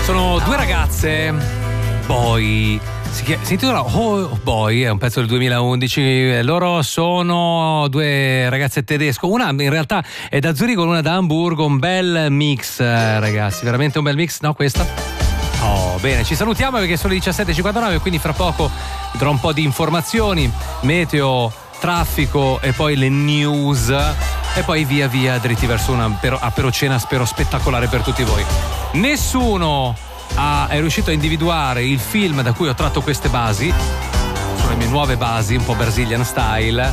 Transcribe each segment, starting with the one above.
Sono due ragazze, Boy, si intitola Oh Boy, è un pezzo del 2011. Loro sono due ragazze tedesche, una in realtà è da Zurigo, una da Amburgo. Un bel mix, ragazzi, veramente un bel mix. No, questa? Oh, bene, ci salutiamo perché sono le 17:59, quindi fra poco darò un po' di informazioni, meteo, traffico e poi le news e poi via via dritti verso una aperocena, spero spettacolare per tutti voi. Nessuno è riuscito a individuare il film da cui ho tratto queste basi. Sono le mie nuove basi, un po' Brazilian style.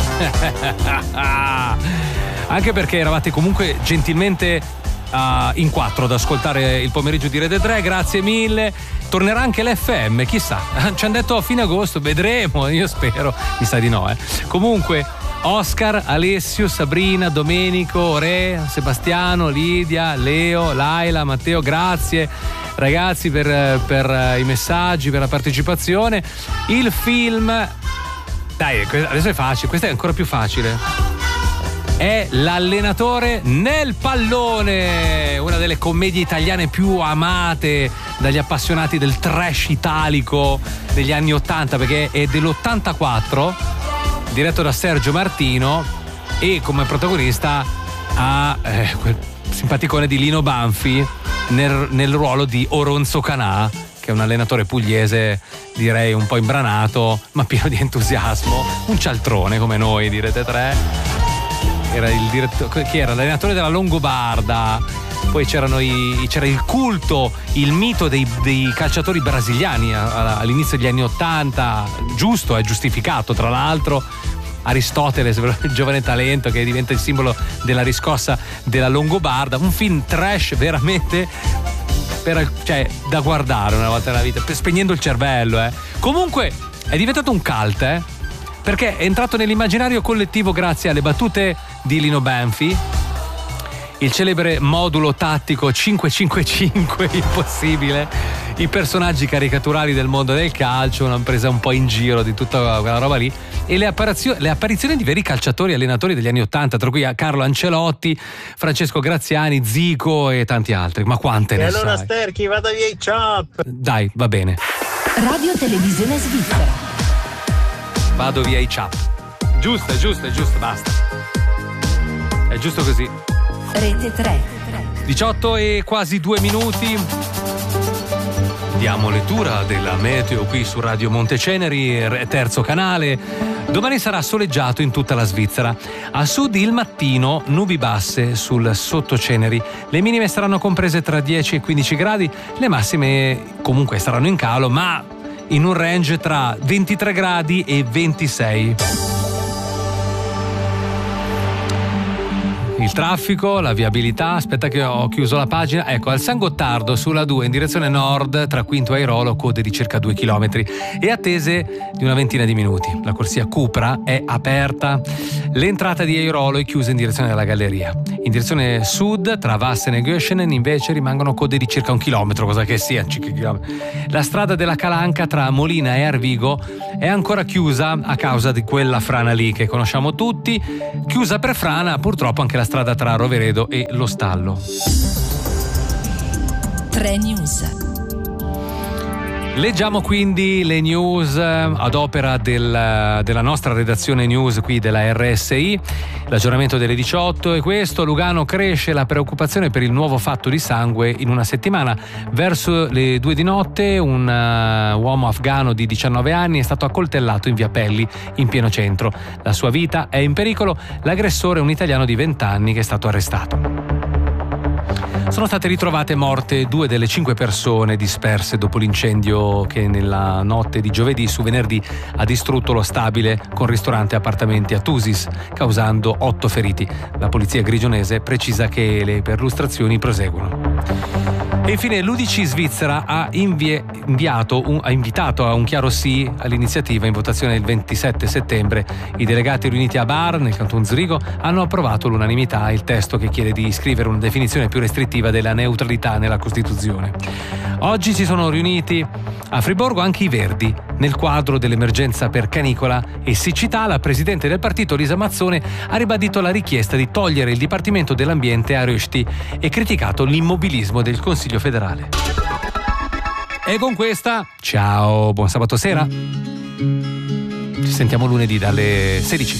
Anche perché eravate comunque gentilmente in 4 ad ascoltare il pomeriggio di Rete 3, grazie mille. Tornerà anche l'FM, chissà, ci hanno detto a fine agosto, vedremo, io spero, mi sa di no. Comunque Oscar, Alessio, Sabrina, Domenico, Re, Sebastiano, Lidia, Leo, Laila, Matteo, grazie ragazzi per i messaggi, per la partecipazione. Il film, dai, adesso è facile, questo è ancora più facile. È L'allenatore nel pallone, una delle commedie italiane più amate dagli appassionati del trash italico degli anni 80, perché è dell'84, diretto da Sergio Martino, e come protagonista ha quel simpaticone di Lino Banfi nel ruolo di Oronzo Canà, che è un allenatore pugliese, direi un po' imbranato ma pieno di entusiasmo, un cialtrone come noi di Rete 3. Era il direttore, che era l'allenatore della Longobarda. Poi c'era il culto, il mito dei calciatori brasiliani all'inizio degli anni 80, giusto, è giustificato tra l'altro. Aristotele, il giovane talento che diventa il simbolo della riscossa della Longobarda. Un film trash veramente da guardare una volta nella vita, spegnendo il cervello. Comunque è diventato un cult, perché è entrato nell'immaginario collettivo grazie alle battute di Lino Banfi, il celebre modulo tattico 5-5-5 impossibile, i personaggi caricaturali del mondo del calcio, una presa un po' in giro di tutta quella roba lì, e le apparizioni di veri calciatori allenatori degli anni 80, tra cui Carlo Ancelotti, Francesco Graziani, Zico e tanti altri. Ma quante ne sai? E allora Sterchi, vada via i chap. Dai, va bene. Radio Televisione Svizzera. Vado via i chap. Giusto, basta. È giusto così. Rete 3. 18 e quasi 2 minuti. Diamo lettura della meteo qui su Radio Monteceneri, terzo canale. Domani sarà soleggiato in tutta la Svizzera. A sud il mattino, nubi basse sul sottoceneri. Le minime saranno comprese tra 10 e 15 gradi. Le massime comunque saranno in calo, ma in un range tra 23 gradi e 26. Il traffico, la viabilità, aspetta che ho chiuso la pagina. Ecco, al San Gottardo sulla 2 in direzione nord tra Quinto e Airolo, code di circa 2 km e attese di una ventina di minuti. La corsia Cupra è aperta. L'entrata di Airolo è chiusa in direzione della galleria. In direzione sud tra Vassen e Göschenen invece rimangono code di circa 1 chilometro, cosa che sia 5 km. La strada della Calanca tra Molina e Arvigo è ancora chiusa a causa di quella frana lì che conosciamo tutti. Chiusa per frana purtroppo anche la strada tra Roveredo e Lo Stallo. 3 News. Leggiamo quindi le news ad opera della nostra redazione news qui della RSI. L'aggiornamento delle 18 è questo: Lugano, cresce la preoccupazione per il nuovo fatto di sangue in una settimana. Verso le 2 di notte un uomo afghano di 19 anni è stato accoltellato in via Pelli in pieno centro. La sua vita è in pericolo. L'aggressore è un italiano di 20 anni che è stato arrestato. Sono state ritrovate morte 2 delle 5 persone disperse dopo l'incendio che nella notte di giovedì su venerdì ha distrutto lo stabile con ristorante e appartamenti a Tusis, causando 8 feriti. La polizia grigionese precisa che le perlustrazioni proseguono. E infine l'UDC Svizzera ha invitato a un chiaro sì all'iniziativa in votazione il 27 settembre. I delegati riuniti a Bar, nel canton Zurigo, hanno approvato all'unanimità il testo che chiede di iscrivere una definizione più restrittiva della neutralità nella Costituzione. Oggi si sono riuniti a Friburgo anche i Verdi. Nel quadro dell'emergenza per canicola e siccità, la presidente del partito Lisa Mazzone ha ribadito la richiesta di togliere il Dipartimento dell'Ambiente a Rösti e criticato l'immobilismo del Consiglio federale. E con questa, ciao, buon sabato sera. Ci sentiamo lunedì dalle 16.